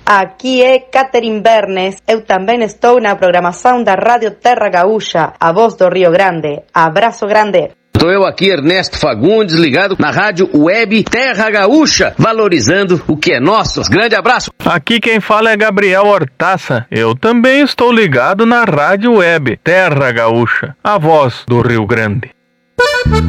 Aqui é Catherine Bernes. Eu também estou na programação da Rádio Terra Gaúcha, a voz do Rio Grande. Abraço grande. Estou eu aqui, Ernesto Fagundes, ligado na Rádio Web Terra Gaúcha, valorizando o que é nosso. Grande abraço. Aqui quem fala é Gabriel Hortaça. Eu também estou ligado na Rádio Web Terra Gaúcha, a voz do Rio Grande.